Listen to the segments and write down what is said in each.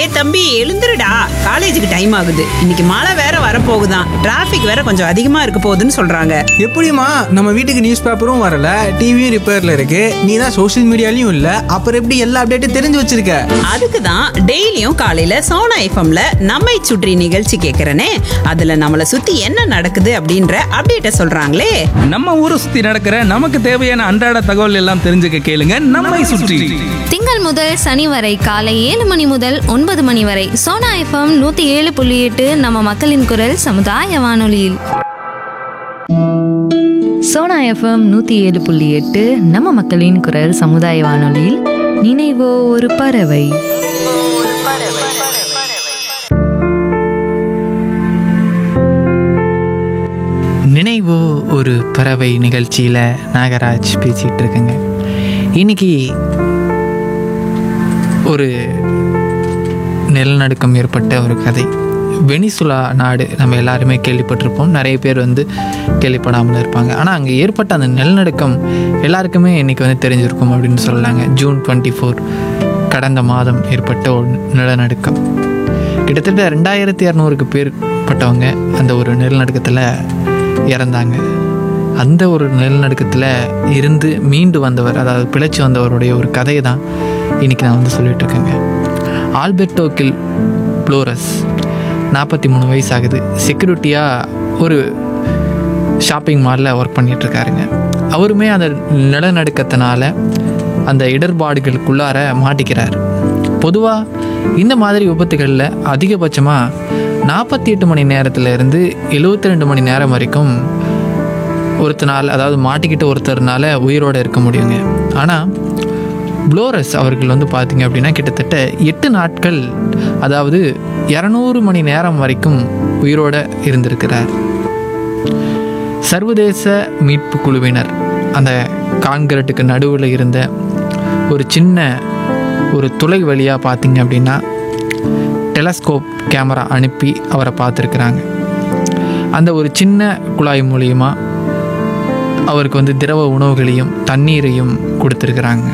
தம்பி எழுந்துருடா, காலேஜுக்கு டைம் ஆகுது. இன்னைக்கு மழை வேற வரப்போகுதான், டிராபிக் வேற கொஞ்சம் அதிகமா இருக்க போகுதுன்னு சொல்றாங்க. எப்படிமா? நம்ம வீட்டுக்கு நியூஸ் பேப்பரும் வரல, டிவியும் ரிப்பேர்ல இருக்கு. நீ தான் சோஷியல் மீடியாலையும் இல்ல, அப்புறம் எப்படி எல்லா அப்டேட்டும் தெரிஞ்சு வச்சிருக்க? அதுக்கு தான் டெய்லியும் காலையில சோனா எஃப்எம்ல நம்மை சுற்றி நிகழ்ச்சி கேட்கறனே. அதுல நம்மளை சுத்தி என்ன நடக்குது அப்படின்ற அப்டேட்ட சொல்றாங்களே. நம்ம ஊரை சுத்தி நடக்கிற நமக்கு தேவையான அன்றாட தகவல் எல்லாம் தெரிஞ்சுக்க கேளுங்க நம்மை சுற்றி. திங்கள் முதல் சனி வரை காலை 7 மணி முதல் 9 மணி வரை சோனா எஃப்எம் 107.8 நம்ம மக்களின் குரல் சமுதாய வானொலியில். சோனா எஃப்எம் 107.8 நம்ம மக்களின் குரல் சமுதாய வானொலியில் நினைவோ ஒரு பறவை. நினைவோ ஒரு பறவை நிகழ்ச்சியில் நாகராஜ் பேசிகிட்டு இருக்கேங்க. இன்னைக்கு ஒரு நிலநடுக்கம் ஏற்பட்ட ஒரு கதை. வெனிசுலா நாடு நம்ம எல்லாருமே கேள்விப்பட்டிருப்போம், நிறைய பேர் கேள்விப்படாமல் இருப்பாங்க. ஆனால் அங்கே ஏற்பட்ட அந்த நிலநடுக்கம் எல்லாருக்குமே இன்றைக்கி தெரிஞ்சிருக்கும் அப்படின்னு சொல்லலாங்க. ஜூன் 24 கடந்த மாதம் ஏற்பட்ட ஒரு நிலநடுக்கம். கிட்டத்தட்ட 2200க்கு பேர்பட்டவங்க அந்த ஒரு நிலநடுக்கத்தில் இறந்தாங்க. அந்த ஒரு நிலநடுக்கத்தில் இருந்து மீண்டு வந்தவர், அதாவது பிழைச்சி வந்தவருடைய ஒரு கதையை தான் இன்றைக்கி நான் சொல்லிகிட்ருக்கேங்க. ஆல்பர்டோ கில் ப்ளோரஸ் 43 வயசு ஆகுது. செக்யூரிட்டியாக ஒரு ஷாப்பிங் மாலில் ஒர்க் பண்ணிகிட்ருக்காருங்க. அவருமே அந்த நிலநடுக்கத்தினால அந்த இடர்பாடுகளுக்குள்ளார மாட்டிக்கிறார். பொதுவாக இந்த மாதிரி விபத்துகளில் அதிகபட்சமாக 48 மணி நேரத்துலேருந்து 72 மணி நேரம் வரைக்கும் ஒருத்தனால், அதாவது மாட்டிக்கிட்ட ஒருத்தர்னால உயிரோடு இருக்க முடியுங்க. ஆனால் ப்ளோரஸ் அவர்கள் பார்த்திங்க அப்படின்னா கிட்டத்தட்ட 8 நாட்கள், அதாவது 200 மணி நேரம் வரைக்கும் உயிரோடு இருந்திருக்கிறார். சர்வதேச மீட்பு குழுவினர் அந்த கான்கிரீட்டுக்கு நடுவில் இருந்த ஒரு சின்ன ஒரு துளை வழியாக பார்த்திங்க அப்படின்னா டெலஸ்கோப் கேமரா அனுப்பி அவரை பார்த்துருக்குறாங்க. அந்த ஒரு சின்ன குழாய் மூலியமா அவருக்கு திரவ உணவுகளையும் தண்ணீரையும் கொடுத்துருக்குறாங்க.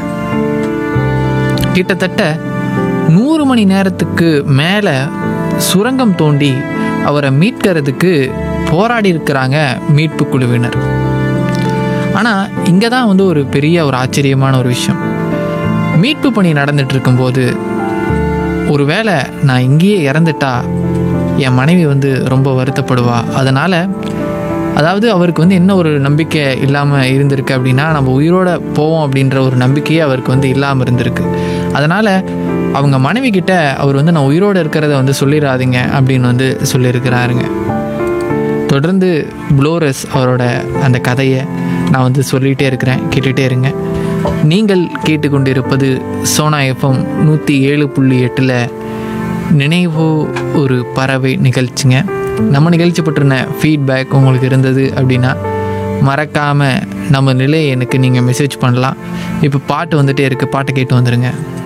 கிட்டத்தட்ட 100 மணி நேரத்துக்கு மேலே சுரங்கம் தோண்டி அவரை மீட்கிறதுக்கு போராடி இருக்கிறாங்க மீட்பு குழுவினர். ஆனால் இங்கே தான் ஒரு பெரிய ஒரு ஆச்சரியமான ஒரு விஷயம். மீட்பு பணி நடந்துட்டு இருக்கும்போது ஒருவேளை நான் இங்கேயே இறந்துட்டா என் மனைவி ரொம்ப வருத்தப்படுவா. அதனால், அதாவது அவருக்கு என்ன ஒரு நம்பிக்கை இல்லாமல் இருந்திருக்கு அப்படின்னா, நம்ம உயிரோடு போவோம் அப்படின்ற ஒரு நம்பிக்கையே அவருக்கு இல்லாமல் இருந்திருக்கு. அதனால் அவங்க மனைவி கிட்ட அவர் நான் உயிரோடு இருக்கிறத சொல்லிடாதீங்க அப்படின்னு சொல்லியிருக்கிறாருங்க. தொடர்ந்து ப்ளோரஸ் அவரோட அந்த கதையை நான் சொல்லிகிட்டே இருக்கிறேன், கேட்டுகிட்டே இருங்க. நீங்கள் கேட்டுக்கொண்டிருப்பது சோனா எஃப்எம் 107.8 நினைவோ ஒரு பறவை நிகழ்ச்சிங்க. நம்ம நிகழ்ச்சி பற்றின ஃபீட்பேக் உங்களுக்கு இருந்தது அப்படின்னா மறக்காமல் நம்ம நிலையை எனக்கு நீங்கள் மெசேஜ் பண்ணலாம். இப்போ பாட்டு வந்துகிட்டே இருக்குது, பாட்டை கேட்டு வந்துடுங்க.